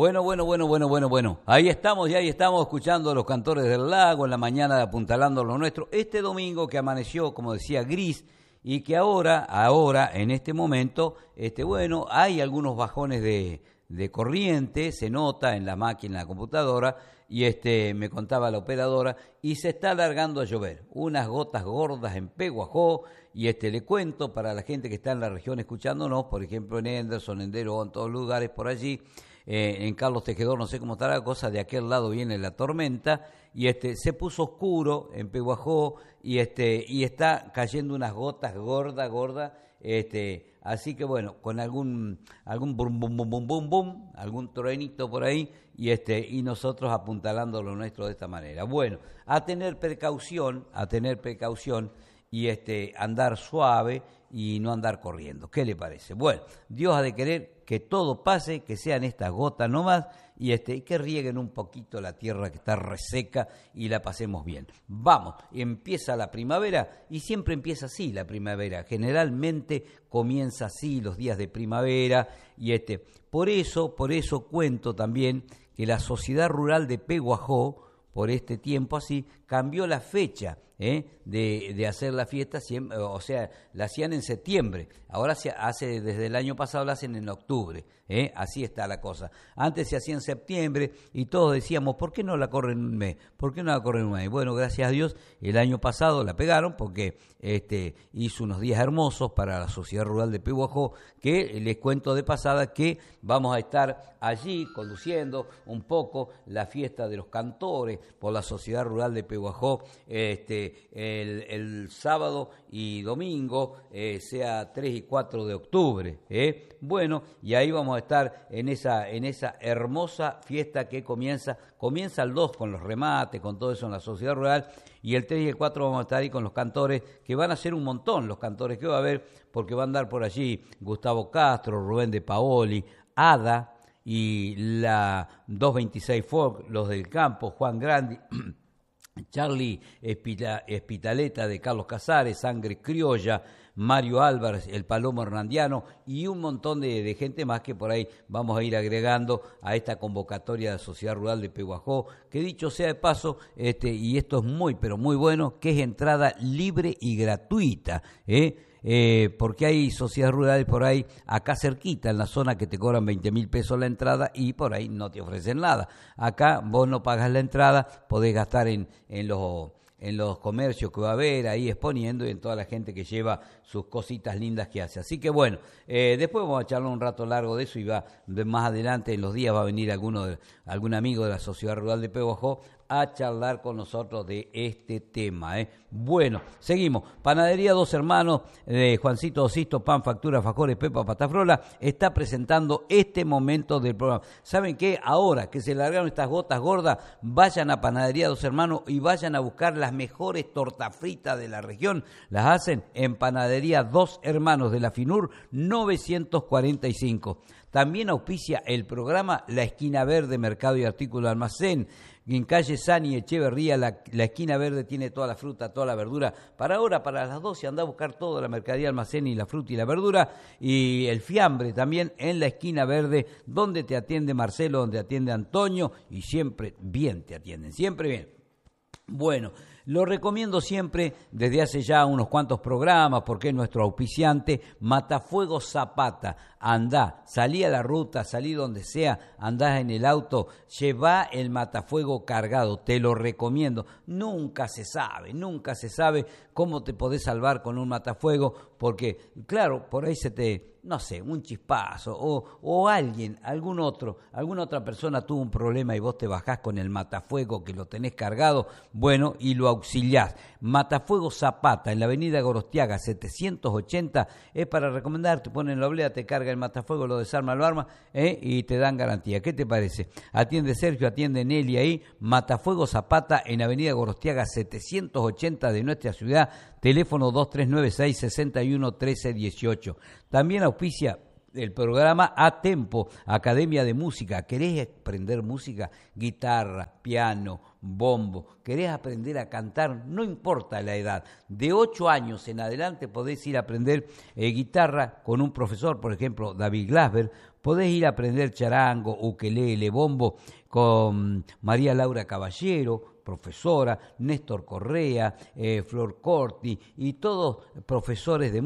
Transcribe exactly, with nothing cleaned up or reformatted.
Bueno, bueno, bueno, bueno, bueno, bueno. Ahí estamos y ahí estamos escuchando a los cantores del lago en la mañana de Apuntalando lo Nuestro. Este domingo que amaneció, como decía, gris y que ahora, ahora, en este momento, este, bueno, hay algunos bajones de, de corriente, se nota en la máquina, en la computadora, y este, me contaba la operadora, y se está alargando a llover. Unas gotas gordas en Peguajó, y este, le cuento para la gente que está en la región escuchándonos, por ejemplo en Henderson, en Dero, en todos los lugares por allí, Eh, en Carlos Tejedor, no sé cómo está la cosa, de aquel lado viene la tormenta, y este se puso oscuro en Peguajó, y este y está cayendo unas gotas gorda, gorda, este, así que bueno, con algún algún bum bum bum bum bum bum, algún truenito por ahí, y este y nosotros apuntalando lo nuestro de esta manera. Bueno, a tener precaución, a tener precaución, y este andar suave y no andar corriendo. ¿Qué le parece? Bueno, Dios ha de querer que todo pase, que sean estas gotas nomás, y este que rieguen un poquito la tierra que está reseca y la pasemos bien. Vamos, empieza la primavera, y siempre empieza así la primavera. Generalmente comienza así los días de primavera, y este por eso, por eso cuento también que la Sociedad Rural de Peguajó, por este tiempo así, cambió la fecha ¿eh? de, de hacer la fiesta, o sea, la hacían en septiembre, ahora se hace, desde el año pasado la hacen en octubre, ¿eh? Así está la cosa. Antes se hacía en septiembre y todos decíamos, ¿por qué no la corren un mes? ¿Por qué no la corren un mes? Bueno, gracias a Dios, el año pasado la pegaron porque este, hizo unos días hermosos para la Sociedad Rural de Peguajó, que les cuento de pasada que vamos a estar allí conduciendo un poco la fiesta de los cantores por la Sociedad Rural de Peguajó, este, el, el sábado y domingo, eh, sea tres y cuatro de octubre, ¿eh? Bueno, y ahí vamos a estar en esa, en esa hermosa fiesta que comienza, comienza el dos con los remates, con todo eso en la Sociedad Rural, y el tres y el cuatro vamos a estar ahí con los cantores, que van a ser un montón los cantores que va a haber, porque van a andar por allí Gustavo Castro, Rubén de Paoli, Ada, y la doscientos veintiséis Folk, los del campo, Juan Grandi, Charlie Espita, Espitaleta de Carlos Casares, Sangre Criolla, Mario Álvarez, el Palomo Hernandiano y un montón de, de gente más que por ahí vamos a ir agregando a esta convocatoria de la Sociedad Rural de Peguajó, que dicho sea de paso, este, y esto es muy pero muy bueno, que es entrada libre y gratuita, ¿eh? Eh, porque hay sociedades rurales por ahí, acá cerquita, en la zona, que te cobran veinte mil pesos la entrada y por ahí no te ofrecen nada. Acá vos no pagas la entrada, podés gastar en, en los... en los comercios que va a haber ahí exponiendo y en toda la gente que lleva sus cositas lindas que hace. Así que bueno, eh, después vamos a charlar un rato largo de eso y va más adelante en los días va a venir alguno de, algún amigo de la Sociedad Rural de Peguajó a charlar con nosotros de este tema, ¿eh? Bueno, seguimos. Panadería Dos Hermanos de Juancito Osisto, Pan, Factura, Fajores, Pepa, Patafrola, está presentando este momento del programa. ¿Saben qué? Ahora que se largaron estas gotas gordas, vayan a Panadería Dos Hermanos y vayan a buscar las mejores tortas fritas de la región. Las hacen en Panadería Dos Hermanos de la FINUR novecientos cuarenta y cinco. También auspicia el programa La Esquina Verde, Mercado y Artículo de Almacén. En calle Sani Echeverría, la, la esquina verde tiene toda la fruta, toda la verdura. Para ahora, para las doce, anda a buscar toda la mercadería, almacén y la fruta y la verdura. Y el fiambre también en la esquina verde, donde te atiende Marcelo, donde atiende Antonio. Y siempre bien te atienden, siempre bien. Bueno, lo recomiendo siempre desde hace ya unos cuantos programas porque es nuestro auspiciante, Matafuegos Zapata. Andá, salí a la ruta, salí donde sea, andás en el auto, llevá el matafuego cargado, te lo recomiendo. Nunca se sabe, nunca se sabe cómo te podés salvar con un matafuego porque, claro, por ahí se te, no sé, un chispazo o, o alguien, algún otro, alguna otra persona tuvo un problema y vos te bajás con el matafuego que lo tenés cargado, bueno, y lo auxiliás. Matafuego Zapata, en la avenida Gorostiaga setecientos ochenta, es para recomendar, te ponen la oblea, te carga el matafuego, lo desarma, lo arma, ¿eh? Y te dan garantía. ¿Qué te parece? Atiende Sergio, atiende Nelly ahí, Matafuego Zapata, en avenida Gorostiaga setecientos ochenta de nuestra ciudad, teléfono dos tres nueve seis, seis uno uno tres uno ocho. También auspicia el programa A Tempo, Academia de Música. ¿Querés aprender música? Guitarra, piano, bombo. ¿Querés aprender a cantar? No importa la edad. De ocho años en adelante podés ir a aprender eh, guitarra con un profesor, por ejemplo, David Glasber. podés ir a aprender charango, ukelele, bombo con María Laura Caballero, profesora, Néstor Correa, eh, Flor Corti y todos profesores de